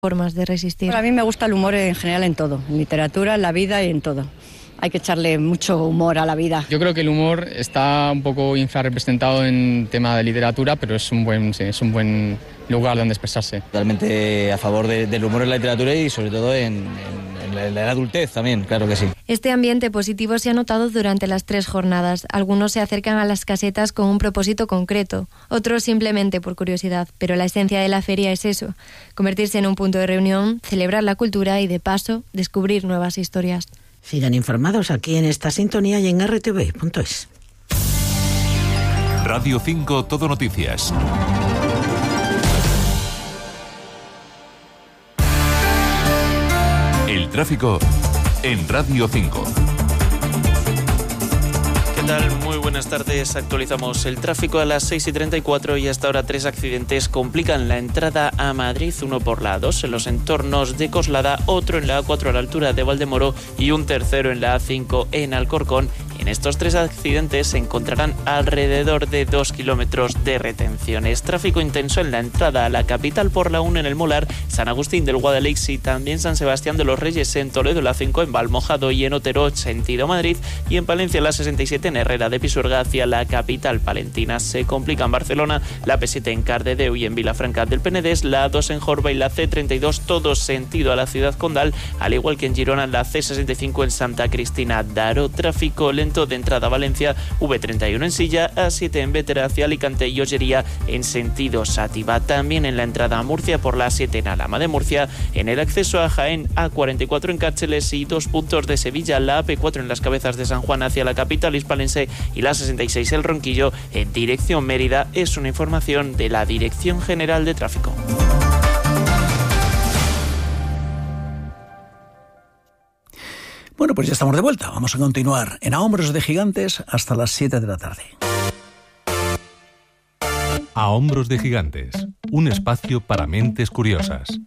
formas de resistir. Bueno, a mí me gusta el humor en general en todo, en literatura, en la vida y en todo. Hay que echarle mucho humor a la vida. Yo creo que el humor está un poco infrarrepresentado en tema de literatura, pero es un buen lugar donde expresarse. Realmente a favor del humor en la literatura y sobre todo en la adultez también, claro que sí. Este ambiente positivo se ha notado durante las 3 jornadas. Algunos se acercan a las casetas con un propósito concreto, otros simplemente por curiosidad, pero la esencia de la feria es eso, convertirse en un punto de reunión, celebrar la cultura y, de paso, descubrir nuevas historias. Sigan informados aquí en esta sintonía y en rtv.es. Radio 5 Todo Noticias. El tráfico en Radio 5. ¿Qué tal? Muy buenas tardes. Actualizamos el tráfico a las 6:34 y hasta ahora 3 accidentes complican la entrada a Madrid. Uno por la A2 en los entornos de Coslada, otro en la A4 a la altura de Valdemoro y un tercero en la A5 en Alcorcón. En estos 3 accidentes se encontrarán alrededor de 2 kilómetros de retenciones. Tráfico intenso en la entrada a la capital por la 1 en el Molar, San Agustín del Guadalix y también San Sebastián de los Reyes en Toledo, la 5 en Valmojado y en Otero, sentido Madrid, y en Palencia la 67 en Herrera de Pisuerga hacia la capital palentina. Se complica en Barcelona, la P7 en Cardedeu y en Vilafranca del Penedès, la A2 en Jorba y la C32 todo sentido a la ciudad condal, al igual que en Girona la C65 en Santa Cristina d'Aro. Tráfico lento de entrada a Valencia, V31 en Silla, A7 en Bétera hacia Alicante y Ollería en sentido Sátiva. También en la entrada a Murcia por la A7 en Alhama de Murcia, en el acceso a Jaén, A44 en Cárceles y 2 puntos de Sevilla, la AP4 en las Cabezas de San Juan hacia la capital hispalense y la 66 el Ronquillo en dirección Mérida. Es una información de la Dirección General de Tráfico. Bueno, pues ya estamos de vuelta. Vamos a continuar en A Hombros de Gigantes hasta las 7 de la tarde. A Hombros de Gigantes, un espacio para mentes curiosas.